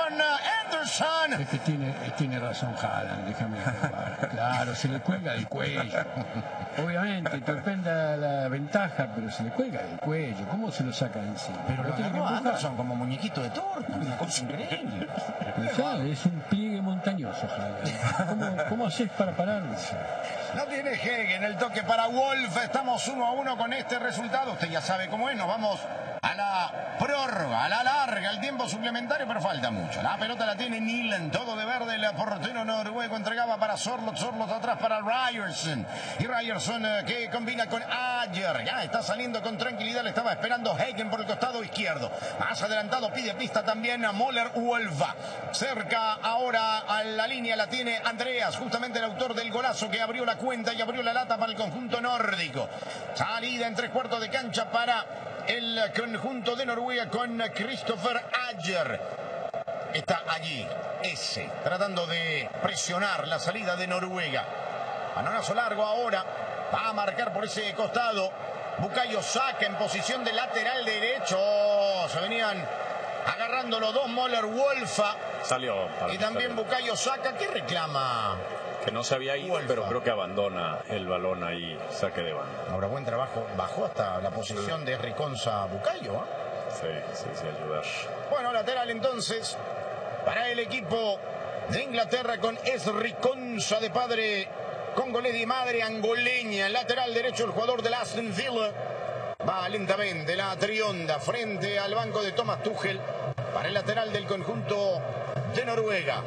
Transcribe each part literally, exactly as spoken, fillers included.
con Anderson. Es que tiene, tiene razón Haaland, déjame jugar. Claro, se le cuelga del cuello. Obviamente, depende la ventaja, pero se le cuelga del cuello. ¿Cómo se lo saca de encima? Pero lo tiene que agarró empujar. Anderson como muñequito de torta, una cosa increíble. Dejale, es un pliegue montañoso, Haaland. ¿Cómo, cómo haces para pararlo? No tiene Hegen, el toque para Wolf. Estamos uno a uno con este resultado. Usted ya sabe cómo es. Nos vamos a la prórroga, a la larga, el tiempo suplementario, pero falta mucho. La pelota la tiene Nilen, todo de verde. El portero noruego entregaba para Sorloth. Sorloth atrás para Ryerson. Y Ryerson eh, que combina con Ajer. Ya está saliendo con tranquilidad. Le estaba esperando Hegen por el costado izquierdo. Más adelantado pide pista también a Moller Wolf. Cerca ahora a la línea la tiene Andreas, justamente el autor del golazo que abrió la cuenta y abrió la lata para el conjunto nórdico. Salida en tres cuartos de cancha para el conjunto de Noruega con Christopher Ajer. Está allí, ese, tratando de presionar la salida de Noruega. Balonazo largo ahora, va a marcar por ese costado. Bukayo Saka en posición de lateral derecho. Se venían agarrando los dos, Moller Wolf. Salió. Y también Bukayo Saka, que reclama. Que no se había ido, Wolf, pero creo que abandona el balón ahí, saque de banda. Ahora buen trabajo, bajó hasta la posición de Riconza Bukayo, ¿eh? Sí, sí, sí, ayudar. Bueno, lateral entonces para el equipo de Inglaterra con Riconza, de padre congolés y madre angoleña. Lateral derecho el jugador del Aston Villa. Va lentamente la trionda frente al banco de Thomas Tuchel para el lateral del conjunto de Noruega.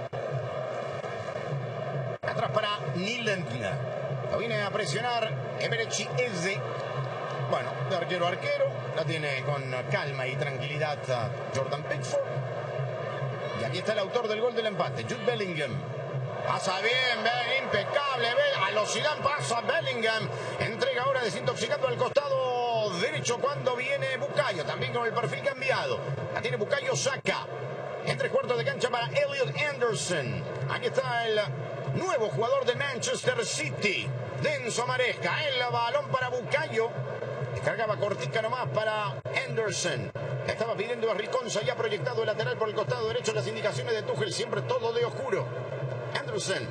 Atrás para Nilen. Lo viene a presionar Eberechi Eze. Bueno, de arquero a arquero. La tiene con calma y tranquilidad Jordan Pickford. Y aquí está el autor del gol del empate, Jude Bellingham. Pasa bien, bien, impecable. A los Zidane pasa Bellingham. Entrega ahora desintoxicando al costado derecho cuando viene Bukayo. También con el perfil cambiado. La tiene Bukayo Saka. En tres cuartos de cancha para Elliot Anderson. Aquí está el nuevo jugador de Manchester City, Denso Maresca. El balón para Bukayo. Descargaba cortica nomás para Anderson. Estaba pidiendo a Riconza, ya proyectado el lateral por el costado derecho. Las indicaciones de Tuchel, siempre todo de oscuro. Anderson.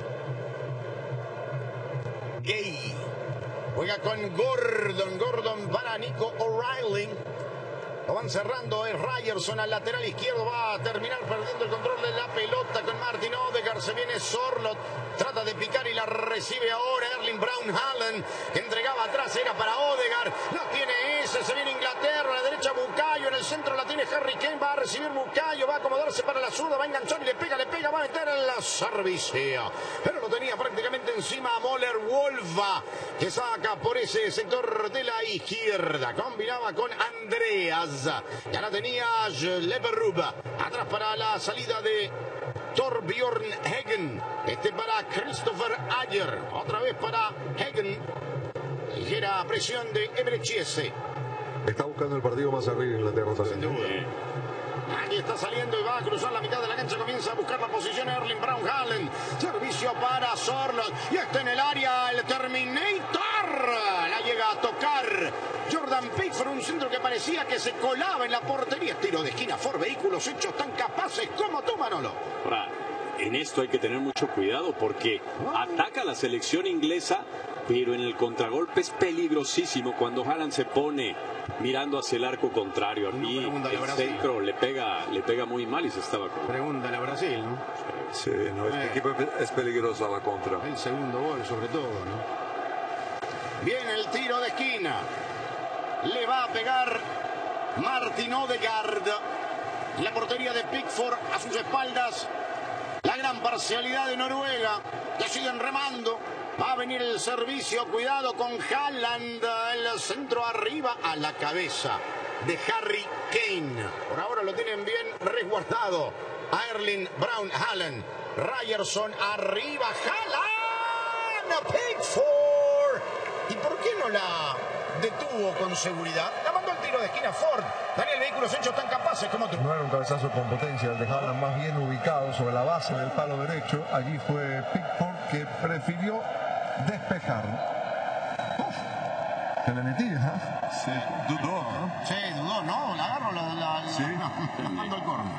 Gay. Juega con Gordon. Gordon para Nico O'Reilly. Lo van cerrando, es Ryerson al lateral izquierdo, va a terminar perdiendo el control de la pelota con Martin Odegaard. Se viene Sorloth, trata de picar y la recibe ahora Erling Braun Haaland, que entregaba atrás, era para Odegaard. No tiene ese, se viene Inglaterra, a la derecha Bukayo, en el centro la tiene Harry Kane, va a recibir Bukayo, va a acomodarse para la zurda, va a enganchar y le pega, le pega, va a meter en la servicio. Pero lo tenía prácticamente encima a Moller Wolf, que saca por ese sector de la izquierda. Combinaba con Andreas. Ya la tenía Leverrub. Atrás para la salida de Torbjorn Hegen. Este para Christopher Ajer. Otra vez para Hegen. Ligera presión de Ebrechiese. Está buscando el partido más arriba Inglaterra también. Sin duda. Aquí está saliendo y va a cruzar la mitad de la cancha. Comienza a buscar la posición Erling Braun Haaland. Servicio para Sorloth. Y está en el área el Terminator. La llega a tocar Jordan Pickford. Un centro que parecía que se colaba en la portería. Tiro de esquina. Ford, vehículos hechos tan capaces como tú, Manolo. Ahora, en esto hay que tener mucho cuidado porque ataca la selección inglesa, pero en el contragolpe es peligrosísimo cuando Haaland se pone mirando hacia el arco contrario. A mí el centro le pega, le pega muy mal y se estaba con... Pregúntale a Brasil, ¿no? Sí, no, este Eh. equipo es peligroso a la contra. El segundo gol, sobre todo, ¿no? Viene el tiro de esquina. Le va a pegar Martin Odegaard. La portería de Pickford a sus espaldas. La gran parcialidad de Noruega. Que siguen remando. Va a venir el servicio. Cuidado con Haaland. El centro arriba a la cabeza de Harry Kane. Por ahora lo tienen bien resguardado a Erling Braun Haaland. Ryerson arriba. Haaland. Pickford. ¿Y por qué no la detuvo con seguridad? La mandó el tiro de esquina Ford. Daniel, vehículos hechos tan capaces como tú. No era un cabezazo con potencia, el de Haaland más bien ubicado sobre la base del palo derecho. Allí fue Pickford que prefirió despejar. Uf, se le metía, ¿eh? Sí, dudó, ¿no? Sí, dudó, ¿no? La agarro, la, la, la, Sí. la mando al córner.